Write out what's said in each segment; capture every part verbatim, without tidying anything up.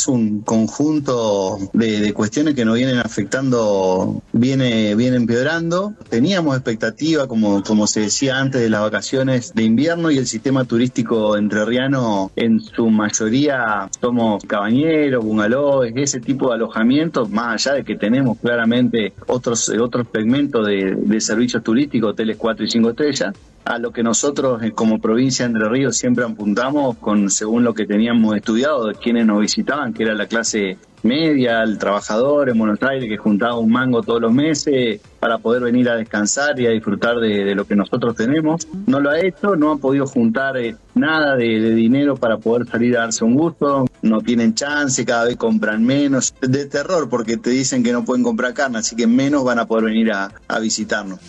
tenemos un conjunto de, de cuestiones que nos vienen afectando, viene, viene empeorando. Teníamos expectativa, como, como se decía antes, de las vacaciones de invierno, y el sistema turístico entrerriano en su mayoría somos cabañeros, bungalows, ese tipo de alojamientos, más allá de que tenemos claramente otros, otros segmentos de, de servicios turísticos, hoteles cuatro y cinco estrellas, a lo que nosotros como provincia de Entre Ríos siempre apuntamos con según lo que teníamos estudiado de quienes nos visitaban, que era la clase media, el trabajador en Buenos Aires que juntaba un mango todos los meses para poder venir a descansar y a disfrutar de, de lo que nosotros tenemos. No lo ha hecho, no ha podido juntar eh, nada de, de dinero para poder salir a darse un gusto, no tienen chance, cada vez compran menos, de terror porque te dicen que no pueden comprar carne, así que menos van a poder venir a, a visitarnos.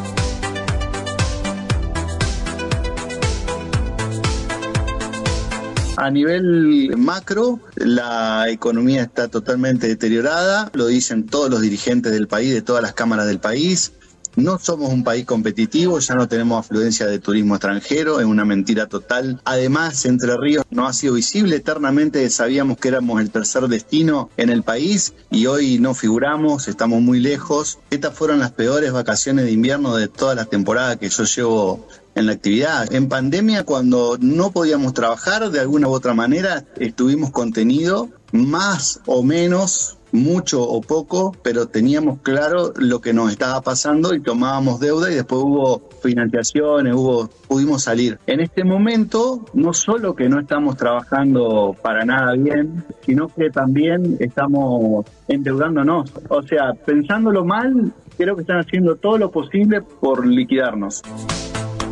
A nivel macro, la economía está totalmente deteriorada, lo dicen todos los dirigentes del país, de todas las cámaras del país. No somos un país competitivo, ya no tenemos afluencia de turismo extranjero, es una mentira total. Además, Entre Ríos no ha sido visible, eternamente sabíamos que éramos el tercer destino en el país y hoy no figuramos, estamos muy lejos. Estas fueron las peores vacaciones de invierno de toda la temporada que yo llevo en la actividad. En pandemia, cuando no podíamos trabajar, de alguna u otra manera, estuvimos contenido, más o menos, mucho o poco, pero teníamos claro lo que nos estaba pasando y tomábamos deuda y después hubo financiaciones, hubo, pudimos salir. En este momento, no solo que no estamos trabajando para nada bien, sino que también estamos endeudándonos. O sea, pensándolo mal, creo que están haciendo todo lo posible por liquidarnos.